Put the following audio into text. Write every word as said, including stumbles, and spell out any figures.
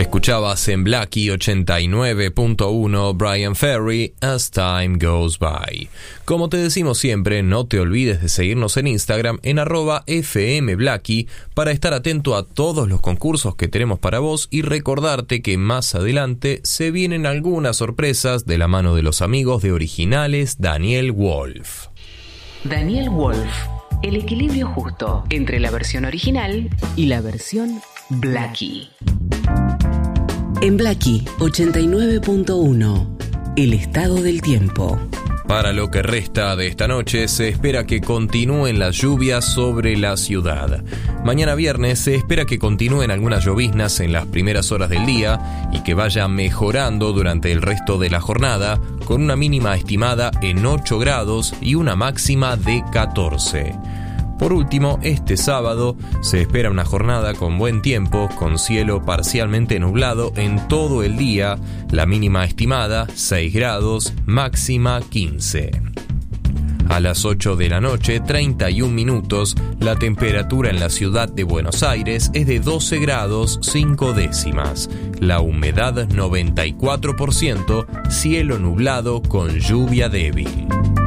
Escuchabas en Blackie ochenta y nueve punto uno Brian Ferry, As Time Goes By. Como te decimos siempre, no te olvides de seguirnos en Instagram en arroba fmblackie para estar atento a todos los concursos que tenemos para vos y recordarte que más adelante se vienen algunas sorpresas de la mano de los amigos de Originales Daniel Wolf. Daniel Wolf, el equilibrio justo entre la versión original y la versión Blackie. En Blackie ochenta y nueve punto uno, el estado del tiempo. Para lo que resta de esta noche, se espera que continúen las lluvias sobre la ciudad. Mañana viernes se espera que continúen algunas lloviznas en las primeras horas del día y que vaya mejorando durante el resto de la jornada, con una mínima estimada en ocho grados y una máxima de catorce. Por último, este sábado se espera una jornada con buen tiempo, con cielo parcialmente nublado en todo el día, la mínima estimada seis grados, máxima quince. A las ocho de la noche, treinta y un minutos, la temperatura en la ciudad de Buenos Aires es de doce grados cinco décimas. La humedad noventa y cuatro por ciento, cielo nublado con lluvia débil.